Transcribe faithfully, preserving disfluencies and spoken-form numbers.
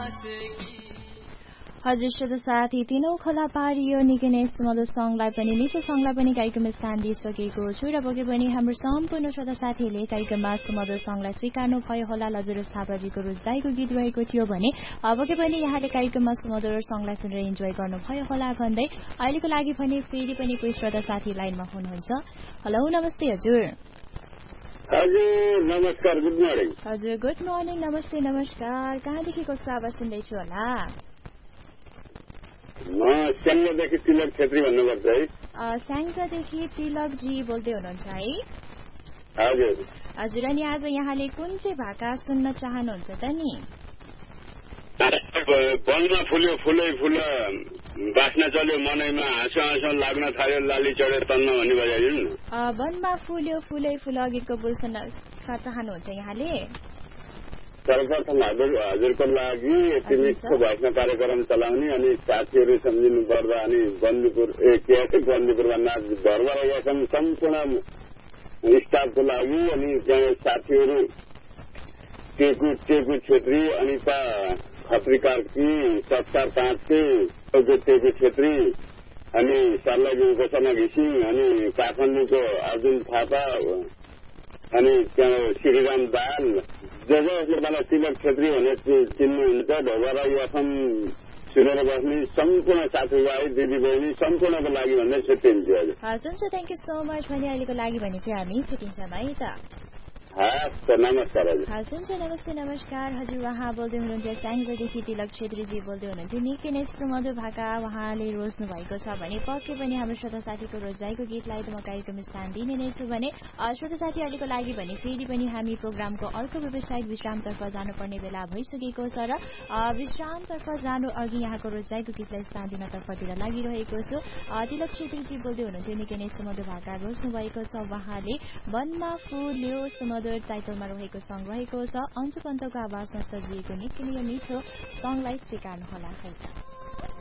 हजुर श्रोता साथी तीनौ खोला पारी यो निकै नै सुमधुर सङ्गलाई पनि मिठो सङ्गलाई पनि कार्यक्रममा स्थान दिइसकेको छु र पक्कै पनि हाम्रो सम्पूर्ण श्रोता साथीहरूले कार्यक्रममा सुमधुर सङ्गलाई स्वीकार्नु भयो होला। लजरस थापाजीको रोजगाईको गीत रहेको थियो भने पक्कै पनि यहाँले कार्यक्रममा सुमधुर सङ्गलाई सुनेर इन्जोय गर्नुभयो होला भन्दै अहिलेको लागि पनि फेरि पनि कोही श्रोता साथी लाइनमा हुनुहुन्छ। हेलो नमस्ते हजुर। हजुर नमस्कार, गुड मर्निङ। हजुर गुड मर्निङ, नमस्ते नमस्कार। कहाँदेखि कस्तो आवाज सुन्दैछु होला? म स्याङ्जादेखि तिलक छेत्री भन्नुपर्छ है। स्याङ्जादेखि तिलकजी बोल्दै हुनुहुन्छ है? हजुर हजुर। अनि आज यहाँले कुन चाहिँ भाका सुन्न चाहनुहुन्छ त नि? वनमा फुल्यो फुलै फुल बाँच्न चल्यो मनैमा हाँसो हाँसो लाग्न थाल्यो लाली चढ्यो तन्न भन्ने बजाइदिनु न। वनमा फुल्यो फुलै फुल गीतको बोल सुन्न चाहनुहुन्छ यहाँले? सर्वप्रथम हजुर हजुरको लागि यति मिठो भाषण कार्यक्रम चलाउने अनि साथीहरू सम्झिनु पर्दा अनि बन्दीपुर ए के अरे बन्दीपुर भन्दा घरबाट यहाँसम्म सम्पूर्ण स्टाफको लागि अनि त्यहाँ साथीहरू टेकु टेकु छेत्री अनिता खत्री कार्की सत्तार पाँचके टेकु छेत्री अनि सर्लाजीको सना घिसिङ अनि काठमाडौँको अर्जुन थापा अनि त्यहाँ श्रीराम दाल जो जसले मलाई तिलक छेत्री भनेर चिन्नुहुन्छ ढोबरा एफएम सुनेर बस्ने सम्पूर्ण साथीभाइ दिदीबहिनी सम्पूर्णको लागि भन्दै छुट्टिन्छु। हजुर हुन्छ, थ्याङ्क यू सो मच भने अहिलेको लागि भने चाहिँ हामी छुट्टिन्छौँ है त। हस् नमस्कार। हजुर हुन्छ, नमस्ते नमस्कार। हजुर उहाँ बोल्दै हुनुहुन्थ्यो स्याङ्जादेखि तिलक छेत्रीजी बोल्दै हुनुहुन्थ्यो। निकै नै सुमधुर भाका उहाँले रोज्नु भएको छ भने पक्कै पनि हाम्रो श्रोता साथीको रोजाइको गीतलाई त म कार्यक्रम स्थान दिने नै छु भने श्रोता साथीहरूको लागि भने फेरि पनि हामी प्रोग्रामको अर्को वेबसाइट विश्रामतर्फ जानुपर्ने बेला भइसकेको छ र विश्रामतर्फ जानु अघि यहाँको रोजाइको गीतलाई स्थान दिनतर्फतिर लागिरहेको छु। तिलक छेत्रीजी बोल्दै हुनुहुन्थ्यो, निकै नै सुमधुर भाका रोज्नु भएको छ उहाँले। वनमा फुल्यो सुमधुर टाइटलमा रहेको सङ्ग रहेको छ। अन्जु पन्तको आवाजमा सजिएको निकै नै मिठो सङ्गलाई स्वीकार्नु होला है त।